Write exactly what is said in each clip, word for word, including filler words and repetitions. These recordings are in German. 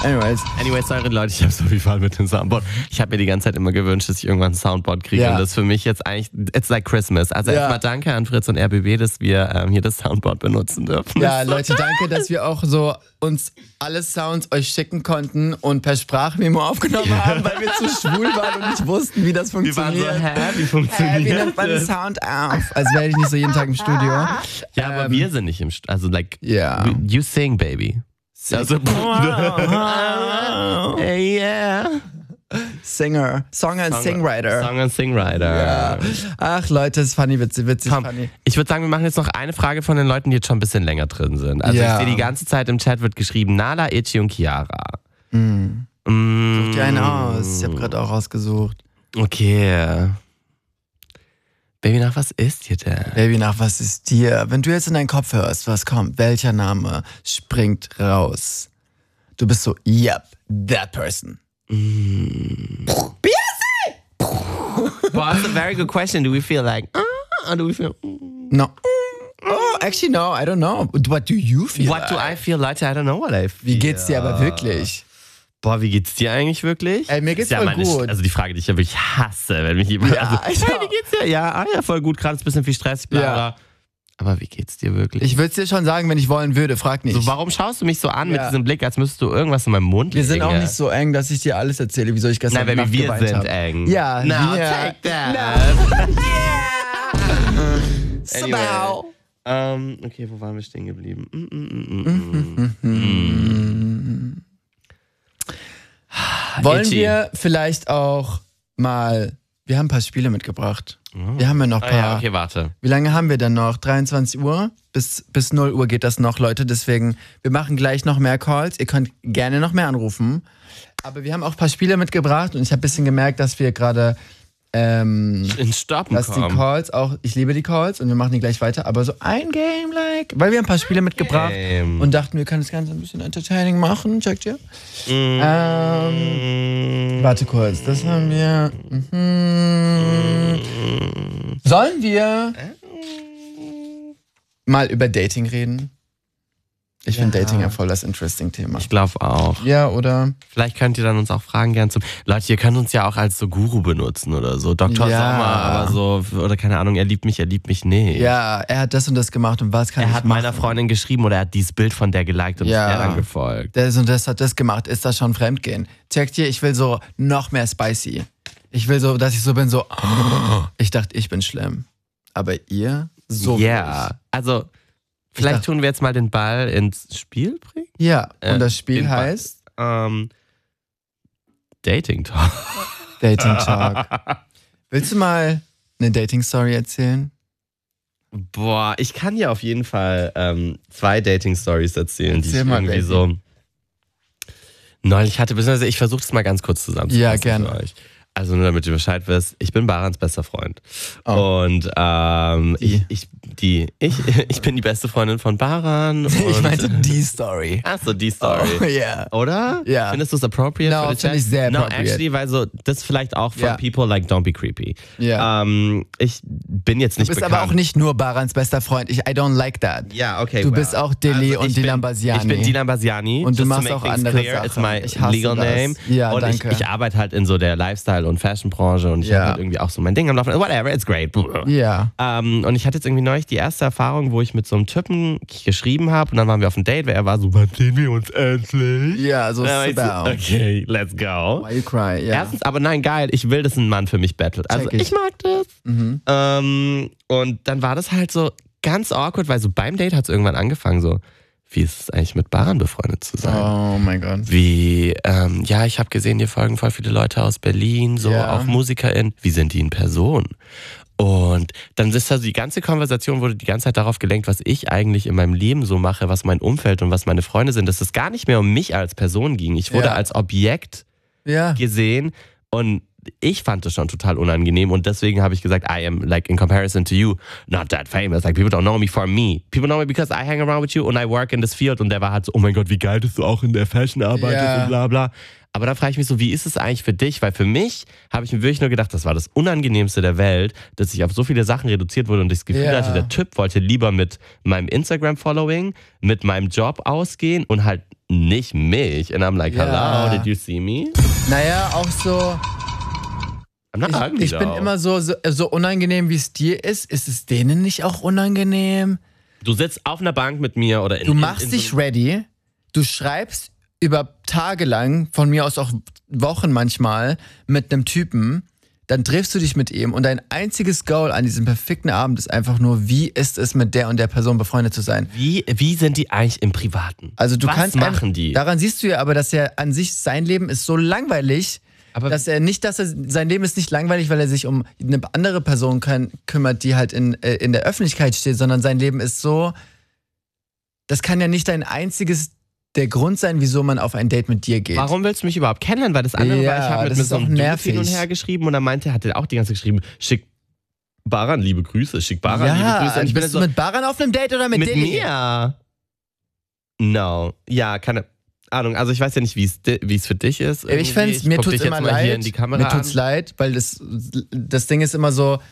Anyways. Anyways, sorry Leute, ich habe so viel Fall mit dem Soundboard. Ich habe mir die ganze Zeit immer gewünscht, dass ich irgendwann ein Soundboard kriege. Ja. Und das ist für mich jetzt eigentlich, it's like Christmas. Also Ja. erstmal danke an Fritz und R B B, dass wir ähm, hier das Soundboard benutzen dürfen. Ja, Leute, danke, dass wir auch so uns alle Sounds euch schicken konnten und per Sprachmemo aufgenommen haben, weil wir zu schwul waren und nicht wussten, wie das Wir waren funktioniert. so, hä, wie Hä, funktioniert wie nimmt man den das? Sound auf? Als wäre ich nicht so jeden Tag im Studio. Ja, aber Ähm, wir sind nicht im, St- also like, Ja. we- you sing, baby. Also, hey, yeah. Singer, Song and Singwriter. Song and Singwriter. Ja. Ach Leute, ist funny, witzig, witzig, Komm, funny. ich würde sagen, wir machen jetzt noch eine Frage von den Leuten, die jetzt schon ein bisschen länger drin sind. Also Ja. ich sehe die ganze Zeit im Chat wird geschrieben, Nala, Itchy und Chiara. Mm. Mm. Such dir einen aus. Ich habe gerade auch rausgesucht. Okay. Baby, nach was ist dir denn? Baby, nach was ist dir? Wenn du jetzt in deinen Kopf hörst, was kommt, welcher Name springt raus? Du bist so, yep, that person. Mm. Well, that's a very good question. Do we feel like, uh, or do we feel, mm? No. Oh, actually no, I don't know. What do you feel What like? do I feel, Leute? I don't know what I feel. Wie geht's dir aber wirklich? Boah, wie geht's dir eigentlich wirklich? Ey, mir geht's ja voll meine, gut. Also die Frage, die ich ja wirklich hasse, wenn mich jemand... Ja, also, ich hey, auch. wie geht's dir? Ja, ah, ja, voll gut, gerade ist ein bisschen viel Stress, bla Ja. bla. Aber wie geht's dir wirklich? Ich würde es dir schon sagen, wenn ich wollen würde, frag nicht. So, warum schaust du mich so an Ja. mit diesem Blick, als müsstest du irgendwas in meinem Mund Wir sind legen, auch ja? nicht so eng, dass ich dir alles erzähle, wieso ich gestern Nein, Baby, Nacht wir geweint sind hab. eng. Ja, Now wir- take that. Anyway. Sabau. Ähm, okay, wo waren wir stehen geblieben? Mm, mm, mm, mm, mm. Wollen Itchy. wir vielleicht auch mal, wir haben ein paar Spiele mitgebracht. Oh. Wir haben ja noch ein Ah paar. ja, okay, warte. Wie lange haben wir denn noch? dreiundzwanzig Uhr? Bis, bis null Uhr geht das noch, Leute. Deswegen, wir machen gleich noch mehr Calls. Ihr könnt gerne noch mehr anrufen. Aber wir haben auch ein paar Spiele mitgebracht und ich habe ein bisschen gemerkt, dass wir gerade, ähm, In Stoppen dass die kommen. Calls auch, ich liebe die Calls und wir machen die gleich weiter, aber so ein Game, like, weil wir ein paar Spiele mitgebracht Game. und dachten, wir können das Ganze ein bisschen entertaining machen. Checkt ihr? Mm. Ähm, warte kurz, das haben wir. Mhm. Sollen wir mal über Dating reden? Ich finde Ja. Dating ja voll das interesting Thema. Ich glaube auch. Ja, oder? Vielleicht könnt ihr dann uns auch Fragen gern zum... Leute, ihr könnt uns ja auch als so Guru benutzen oder so. Doktor Ja. Sommer, aber so... Oder keine Ahnung, er liebt mich, er liebt mich nicht. Ja, er hat das und das gemacht und was kann Er ich hat machen? meiner Freundin geschrieben oder er hat dieses Bild von der geliked und Ja. ist der dann gefolgt. Das und das hat das gemacht. Ist das schon Fremdgehen? Checkt ihr, ich will so noch mehr spicy. Ich will so, dass ich so bin, so, ich dachte, ich bin schlimm. Aber ihr? So Ja, will also vielleicht dachte- tun wir jetzt mal den Ball ins Spiel bringen. ich. Ja, Äh, und das Spiel den Ball. heißt Ähm, Dating Talk. Dating Talk. Willst du mal eine Dating-Story erzählen? Boah, ich kann dir auf jeden Fall ähm, zwei Dating-Stories erzählen, die Erzähl ich mal, irgendwie Baby. so neulich hatte. Beziehungsweise ich versuche das mal ganz kurz zusammenzufassen. Ja, gerne. für euch. Also nur damit ihr Bescheid wisst, ich bin Barans bester Freund. Oh. Und ähm, Die. ich, ich, die, ich, ich bin die beste Freundin von Baran. Und Ich meinte die Story. Achso, die Story. Oh, yeah. Oder? Ja. Findest du es appropriate? No, for the finde chat? ich sehr No, appropriate. actually, weil so, das vielleicht auch for Ja. people like don't be creepy. Ja. Ähm, ich bin jetzt Du nicht bist bekannt. aber auch nicht nur Barans bester Freund. Ich, I don't like that. Ja, okay. Du well. bist auch Deli und ich Dilan bin- Basiani. Ich bin Dilan Basiani. Und du just machst to auch make things andere clear. It's Sachen. my Ich hasse legal das. name. Ja, und danke. Ich, ich arbeite halt in so der Lifestyle- und Fashion-Branche und ich Ja. habe halt irgendwie auch so mein Ding am Laufen. Whatever, it's great. Ja. Ähm, und ich hatte jetzt irgendwie neulich die erste Erfahrung, wo ich mit so einem Typen geschrieben habe und dann waren wir auf ein Date, weil er war so, wann sehen wir uns endlich? Ja, so Und dann war ich so, Sabau. okay, let's go. Why you cry? Ja. Erstens, aber nein, geil, ich will, dass ein Mann für mich battelt. Also Check ich. ich mag das. Mhm. Ähm, und dann war das halt so ganz awkward, weil so beim Date hat es irgendwann angefangen, so, wie ist es eigentlich mit Baran befreundet zu sein? Oh mein Gott. Wie, ähm, ja, ich habe gesehen, dir folgen voll viele Leute aus Berlin, so Ja. auch MusikerInnen. Wie sind die in Person? Und dann ist also die ganze Konversation wurde die ganze Zeit darauf gelenkt, was ich eigentlich in meinem Leben so mache, was mein Umfeld und was meine Freunde sind, dass es gar nicht mehr um mich als Person ging. Ich wurde Ja. als Objekt Ja. gesehen und ich fand das schon total unangenehm und deswegen habe ich gesagt, I am like in comparison to you not that famous. Like people don't know me for me. People know me because I hang around with you and I work in this field. Und der war halt so, oh mein Gott, wie geil, dass du auch in der Fashion arbeitest Ja. und bla bla. Aber da frage ich mich so, wie ist es eigentlich für dich? Weil für mich habe ich mir wirklich nur gedacht, das war das Unangenehmste der Welt, dass ich auf so viele Sachen reduziert wurde und ich das Gefühl Ja. hatte, der Typ wollte lieber mit meinem Instagram-Following, mit meinem Job ausgehen und halt nicht mich. And I'm like, Ja. hello, did you see me? Naja, auch so. I'm not Ich, ugly ich bin though. immer so, so, so unangenenehm, wie es dir ist. Ist es denen nicht auch unangenehm? Du sitzt auf einer Bank mit mir oder in Du in- machst in so dich ready, du schreibst über Tage lang, von mir aus auch Wochen manchmal, mit einem Typen, dann triffst du dich mit ihm und dein einziges Goal an diesem perfekten Abend ist einfach nur, wie ist es mit der und der Person befreundet zu sein. Wie, wie sind die eigentlich im Privaten? Also du Was kannst machen ein- die? Daran siehst du ja aber, dass er an sich, sein Leben ist so langweilig, Aber dass er nicht, dass er, sein Leben ist nicht langweilig, weil er sich um eine andere Person kann, kümmert, die halt in, äh, in der Öffentlichkeit steht, sondern sein Leben ist so, das kann ja nicht dein einziges, der Grund sein, wieso man auf ein Date mit dir geht. Warum willst du mich überhaupt kennenlernen? Weil das andere Ja, war, ich habe mit, das mit ist so einem auch Dude nervig. hin und her geschrieben und er meinte, hat er auch die ganze Zeit geschrieben, schick Baran liebe Grüße, schick Baran liebe Ja, Grüße. Und ich bin bist so, du mit Baran auf einem Date oder mit, mit Dilly? mir? No. Ja, keine Ahnung. Also ich weiß ja nicht, wie es di- wie es für dich ist. Ich irgendwie. fänd's, mir guck tut's dich jetzt immer mal hier leid. in die Kamera Mir tut's an. leid, weil das, das Ding ist immer so,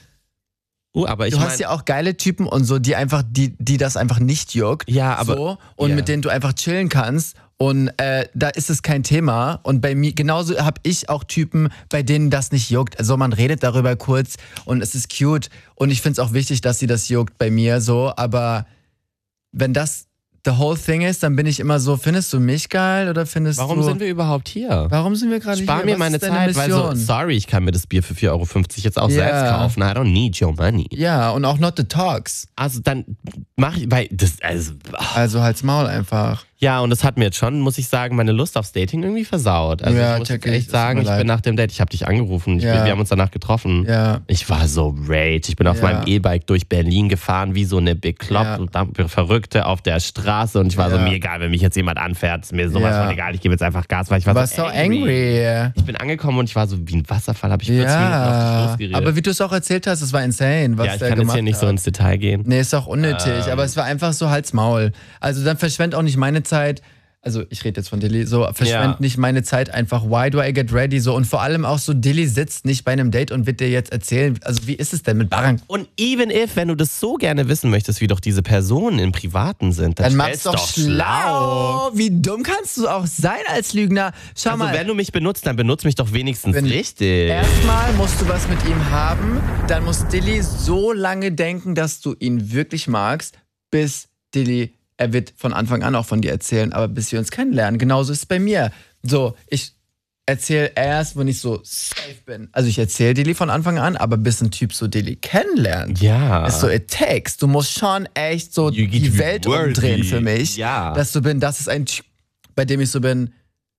Uh, aber ich du mein, hast ja auch geile Typen und so, die einfach, die, die das einfach nicht juckt. Ja, aber- so, und ja. mit denen du einfach chillen kannst. Und äh, da ist es kein Thema. Und bei mir, genauso habe ich auch Typen, bei denen das nicht juckt. Also man redet darüber kurz und es ist cute. Und ich finde es auch wichtig, dass sie das juckt bei mir so. Aber wenn das the whole thing ist, dann bin ich immer so, findest du mich geil oder findest warum du... sind wir überhaupt hier? Warum sind wir gerade hier? Spar mir Was meine ist deine Zeit, weil so, Mission? sorry, ich kann mir das Bier für vier Euro fünfzig jetzt auch Ja. selbst kaufen. I don't need your money. Ja, und auch not the talks. Also dann mach ich, weil das, also, Also halt's Maul einfach. ja, und das hat mir jetzt schon, muss ich sagen, meine Lust aufs Dating irgendwie versaut. Also Ja, ich muss check jetzt ich. echt Es sagen, tut ich mir bin leid. nach dem Date, ich habe dich angerufen, ich Ja. bin, wir haben uns danach getroffen. Ja. Ich war so rage. Ich bin auf Ja. meinem E-Bike durch Berlin gefahren, wie so eine bekloppte Verrückte auf der Straße. Und ich war so, Ja. mir egal, wenn mich jetzt jemand anfährt, ist mir sowas Ja. von egal, ich gebe jetzt einfach Gas, weil ich war Du warst so so angry. Ich bin angekommen und ich war so wie ein Wasserfall, habe ich vierzig Minuten auf dich Ja, losgeredet. aber wie du es auch erzählt hast, es war insane, was ja, ich der kann jetzt gemacht hier nicht so hat. ins Detail gehen. Nee, ist auch unnötig, Ähm. aber es war einfach so Hals Maul. Also dann verschwend auch nicht meine Zeit. Also ich rede jetzt von Dilly, so verschwend Ja. nicht meine Zeit einfach. Why do I get ready? So und vor allem auch so, Dilly sitzt nicht bei einem Date und wird dir jetzt erzählen, also wie ist es denn mit Baran? Und even if, wenn du das so gerne wissen möchtest, wie doch diese Personen im Privaten sind, dann, Dann mach's stell's doch, schlau. Wie dumm kannst du auch sein als Lügner? Schau Also mal. wenn du mich benutzt, dann benutz mich doch wenigstens Wenn- richtig. Erstmal musst du was mit ihm haben, dann muss Dilly so lange denken, dass du ihn wirklich magst, bis Dilly, er wird von Anfang an auch von dir erzählen, aber bis wir uns kennenlernen. Genauso ist es bei mir. So, ich erzähle erst, wenn ich so safe bin. Also ich erzähle Dilly von Anfang an, aber bis ein Typ so Dilly kennenlernt, Ja. ist so it takes. Du musst schon echt so You get die Welt worthy. umdrehen für mich, Ja. dass du bin, das ist ein Typ, bei dem ich so bin,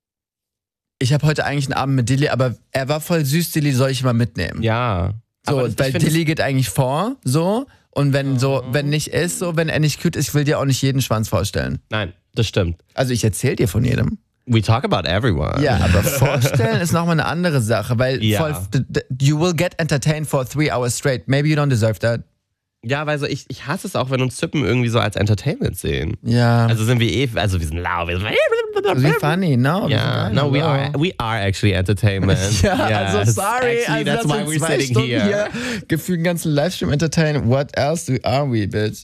ich habe heute eigentlich einen Abend mit Dilly, aber er war voll süß, Dilly soll ich mal mitnehmen. Ja. So, Aber das- weil ich find Dilly geht eigentlich vor, so. Und wenn so, wenn nicht ist, so, wenn er nicht cute ist, ich will dir auch nicht jeden Schwanz vorstellen. das, nein, das stimmt. Also ich erzähl dir von jedem. We talk about everyone. Ja, aber vorstellen ist nochmal eine andere Sache, weil Ja. voll, d- d- you will get entertained for three hours straight. Maybe you don't deserve that. Ja, weil so ich, ich hasse es auch, wenn uns Typen irgendwie so als Entertainment sehen. Ja. Also sind wir eh, also wir sind lau, wir sind wie funny, no? wir Ja, sind no, geil, we hello. are, we are actually entertainment. Ja, also Yes. sorry, Actually, also that's das why sind we're zwei sitting Stunden here. hier. Gefühlt einen ganzen Livestream entertain. What else do are we, bitch?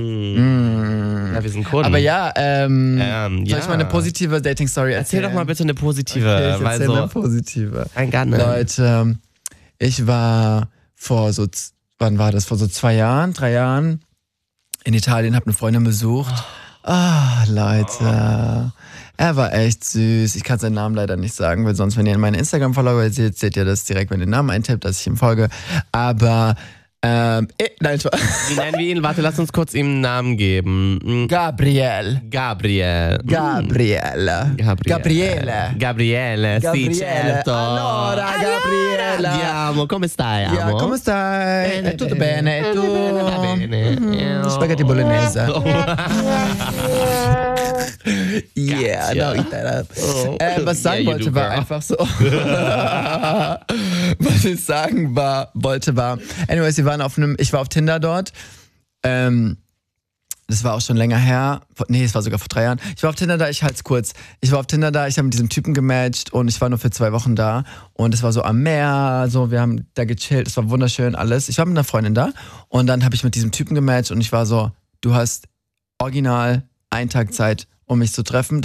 Mm. Ja, wir sind Kunden. Aber ja, ähm, Ähm, soll ja. ich mal eine positive Dating-Story Erzähl erzählen? doch mal bitte eine positive, Okay, ich weil erzähl so eine positive. ein Garten. Leute, ich war vor so, z- wann war das? Vor so zwei Jahren, drei Jahren in Italien, hab eine Freundin besucht. Ah, Leute. Er war echt süß. Ich kann seinen Namen leider nicht sagen, weil sonst, wenn ihr in meine Instagram-Follower seht, seht ihr das direkt, wenn ihr den Namen eintippt, dass ich ihm folge. Aber Ähm, eh, nein, Spaß. Wie nennen wir ihn? Warte, lass uns kurz ihm einen Namen geben. Mm, Gabriel. Gabriel. Mm. Gabriele. Gabriele. Gabriele. Gabriele, sì, Gabriele. certo. Allora, Gabriela. Andiamo, come stai, amo? Ja, come stai? Bene, È tutto bene. bene? E tu? Va bene. Mm, Spaghetti bolognese. Yeah, Gotcha. no, eat that up. Oh. Äh, was ich sagen Yeah, you wollte, do, war girl. einfach so. Was ich sagen war, wollte, war. Anyways, wir waren auf einem, ich war auf Tinder dort. Ähm, das war auch schon länger her. Nee, es war sogar vor drei Jahren. Ich war auf Tinder da, ich halte es kurz. Ich war auf Tinder da, ich habe mit diesem Typen gematcht und ich war nur für zwei Wochen da. Und es war so am Meer, so, wir haben da gechillt, es war wunderschön alles. Ich war mit einer Freundin da und dann habe ich mit diesem Typen gematcht und ich war so, du hast original einen Tag Zeit, um mich zu treffen.